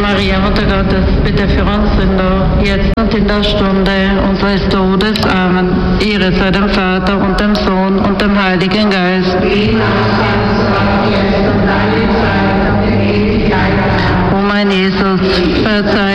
Maria, Mutter Gottes, bitte für uns Sünder, jetzt und in der Stunde unseres Todes. Amen. Ehre sei dem Vater und dem Sohn und dem Heiligen Geist. O mein Jesus, verzeih